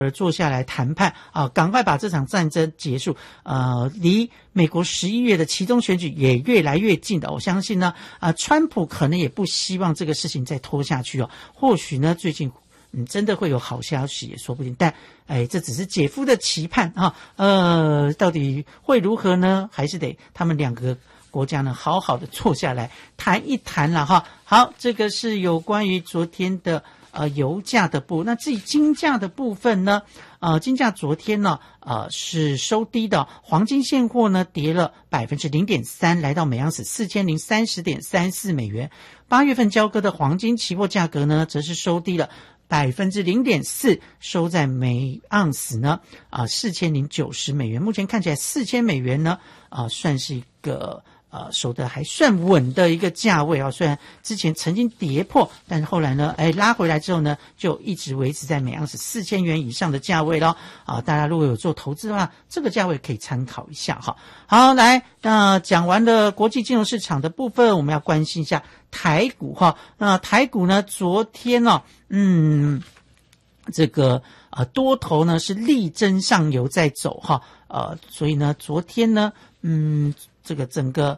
坐下来谈判啊，赶快把这场战争结束。离美国11月的期中选举也越来越近的，我相信呢，川普可能也不希望这个事情再拖下去哦。或许呢，最近真的会有好消息也说不定，但这只是姐夫的期盼啊。到底会如何呢？还是得他们两个国家呢好好的坐下来谈一谈了哈。好，这个是有关于昨天的油价的那至于金价的部分呢，金价昨天呢是收低的，黄金现货呢跌了 0.3%， 来到每盎司 4030.34 美元。8月份交割的黄金期货价格呢则是收低了 0.4%， 收在每盎司呢4090美元。目前看起来4000美元呢算是一个守得还算稳的一个价位啊，虽然之前曾经跌破，但是后来呢拉回来之后呢就一直维持在每盎司4000元以上的价位了大家如果有做投资的话，这个价位可以参考一下哈。好，来讲完了国际金融市场的部分，我们要关心一下台股哈。那台股呢昨天呢这个多头呢是力争上游在走哈，所以呢昨天呢这个整个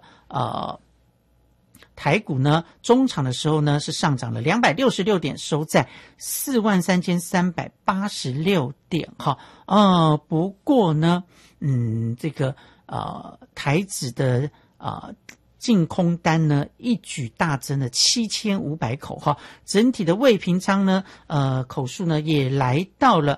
台股呢中场的时候呢是上涨了266点，收在43386点哈。不过呢这个台指的净空单呢一举大增了7500口哈，整体的未平仓呢口数呢也来到了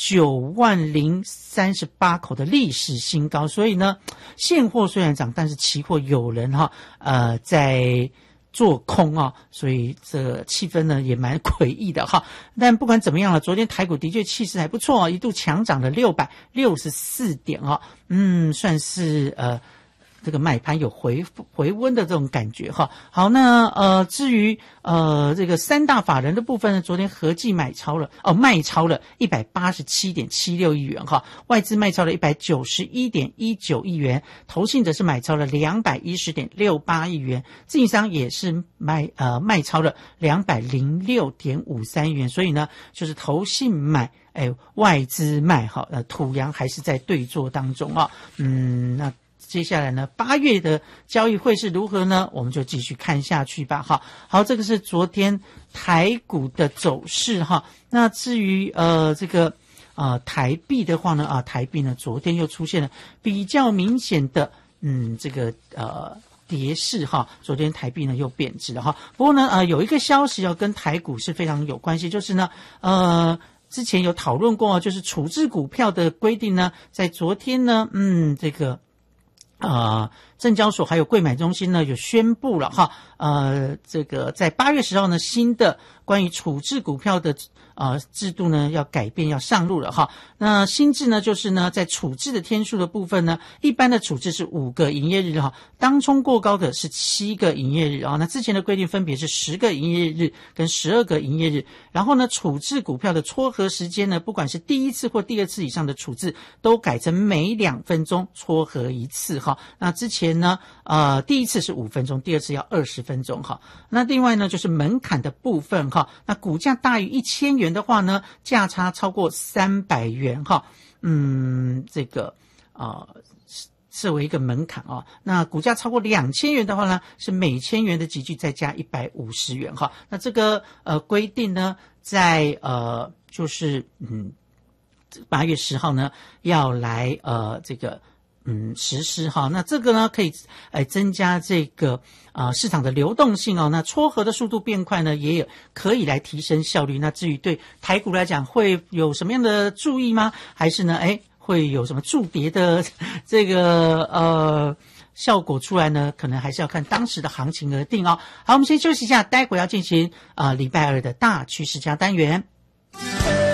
90038口的历史新高。所以呢现货虽然涨，但是期货有人在做空所以这气氛呢也蛮诡异的哈。但不管怎么样了，昨天台股的确气势还不错一度强涨了664点算是这个买盘有回温的这种感觉哈。好，那至于这个三大法人的部分呢，昨天合计卖超了 187.76 亿元哈，外资卖超了 191.19 亿元，投信则是买超了 210.68 亿元，自营商也是卖超了 206.53 亿元。所以呢就是投信买外资卖土洋还是在对做当中那接下来呢8月的交易会是如何呢？我们就继续看下去吧好，这个是昨天台股的走势哈。那至于这个台币的话呢台币呢昨天又出现了比较明显的这个跌势哈，昨天台币呢又贬值了哈。不过呢有一个消息跟台股是非常有关系，就是呢之前有讨论过就是处置股票的规定呢，在昨天呢这个证交所还有柜买中心呢有宣布了哈，这个在8月10号呢新的关于处置股票的制度呢要改变，要上路了哈。那新制呢就是呢在处置的天数的部分呢，一般的处置是5个营业日哈，当冲过高的是7个营业日那之前的规定分别是10个营业日跟12个营业日。然后呢处置股票的撮合时间呢，不管是第一次或第二次以上的处置都改成每2分钟撮合一次哈。那之前呢第一次是5分钟，第二次要20分钟哈。那另外呢就是门槛的部分哈，那股价大于1000元的话呢，价差超过300元哈，这个设为一个门槛那股价超过2000元的话呢，是每1000元的集聚再加150元哈。那这个规定呢，在就是8月10号呢要来这个实施哈。那这个呢可以增加这个市场的流动性那撮合的速度变快呢，也有可以来提升效率。那至于对台股来讲会有什么样的注意吗？还是呢会有什么筑跌的这个效果出来呢？可能还是要看当时的行情而定好，我们先休息一下，待会要进行礼拜二的大趋势加单元。